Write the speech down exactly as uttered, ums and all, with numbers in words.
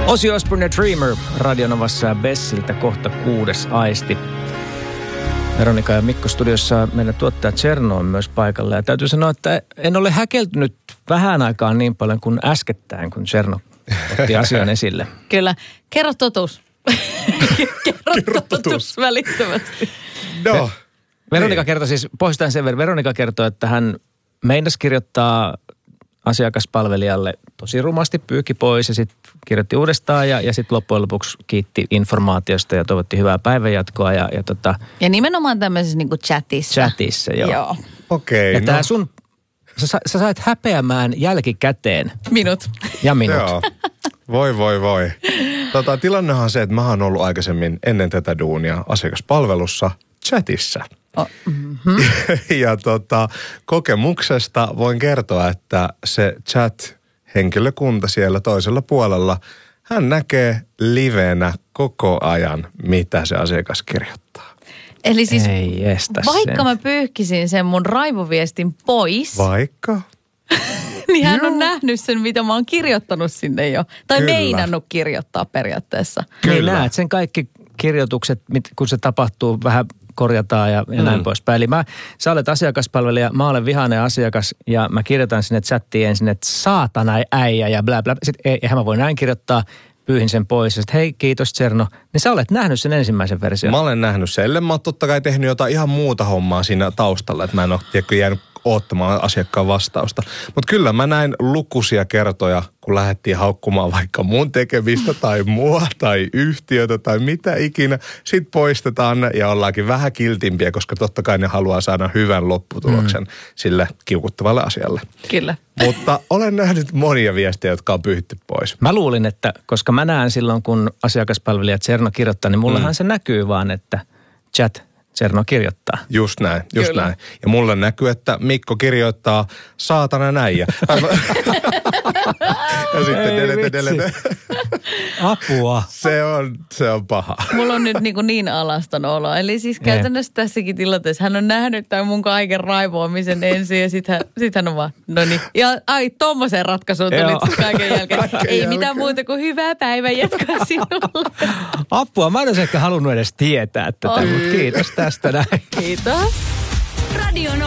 Ozzy Osbourne ja Dreamer Radionovassa ja Bessiltä kohta kuudes aisti. Veronika ja Mikko studiossa, meidän tuottaja Tserno on myös paikalla. Ja täytyy sanoa, että en ole häkeltynyt vähän aikaan niin paljon kuin äskettäin, kun Tserno otti asian esille. Kyllä. Kerro totuus. Kerro, Kerro totuus. totuus välittömästi. No. Veronika kertoi siis, pohjistaan sen verran, Veronika kertoi, että hän meinasi kirjoittaa asiakaspalvelijalle tosi rumasti pyyki pois ja sitten kirjoitti uudestaan ja, ja sitten loppujen lopuksi kiitti informaatiosta ja toivotti hyvää päivänjatkoa. Ja, ja, tota, ja nimenomaan tämmöisessä niin kuin chatissa. Chatissa, joo. joo. Okei. Okay, ja no. tää sun, sä, sä sait häpeämään jälkikäteen. Minut. Ja minut. Joo. Voi, voi, voi. Tota, tilannehan on se, että mä oon ollut aikaisemmin ennen tätä duunia asiakaspalvelussa chatissa. Oh, mm-hmm. ja tota, kokemuksesta voin kertoa, että se chat-henkilökunta siellä toisella puolella, hän näkee livenä koko ajan, mitä se asiakas kirjoittaa. Eli siis Ei estä vaikka sen. mä pyyhkisin sen mun raivoviestin pois, Vaikka? niin hän on nähnyt sen, mitä mä oon kirjoittanut sinne jo. Tai Kyllä. meinannut kirjoittaa periaatteessa. Niin Kyllä. näet sen kaikki kirjoitukset, kun se tapahtuu, vähän korjataan ja, ja mm. näin poispäin. Eli mä, sä olet asiakaspalvelija, mä olen vihainen asiakas ja mä kirjoitan sinne chattiin ensin, että saatana äijä ja bla bla. Sitten eihän mä voi näin kirjoittaa, pyyhin sen pois ja sitten hei kiitos Tserno. Niin sä olet nähnyt sen ensimmäisen version. Mä olen nähnyt sen. Ellen mä oon totta kai tehnyt jotain ihan muuta hommaa siinä taustalla, että mä en ole tiedätkö, jäänyt oottamaan asiakkaan vastausta. Mutta kyllä mä näin lukuisia kertoja, kun lähdettiin haukkumaan vaikka mun tekemistä tai mua tai yhtiötä tai mitä ikinä. Sitten poistetaan ne ja ollaankin vähän kiltimpiä, koska totta kai ne haluaa saada hyvän lopputuloksen mm. sille kiukuttavalle asialle. Kyllä. Mutta olen nähnyt monia viestejä, jotka on pyyhitty pois. Mä luulin, että koska mä näen silloin, kun asiakaspalvelija Tserno kirjoittaa, niin mullahan mm. se näkyy vaan, että chat Tserno kirjoittaa. Just näin, just Kyllä. näin. Ja mulle näkyy, että Mikko kirjoittaa saatana näin. Ja, ja sitten delete, delete. Apua. Se on, se on paha. Mulla on nyt niin, kuin niin alaston olo. Eli siis käytännössä tässäkin tilanteessa hän on nähnyt tämän mun kaiken raivoamisen ensin ja sitten hän, sit hän on vaan, no niin. Ja ai, tommoseen ratkaisuun tulit kaiken jälkeen. Kaiken Ei jälkeen. mitään muuta kuin hyvää päivän jatkoa sinulle. Apua, mä en olisi ehkä halunnut edes tietää tätä, Oi. mutta kiitos tästä näin. Kiitos. Radio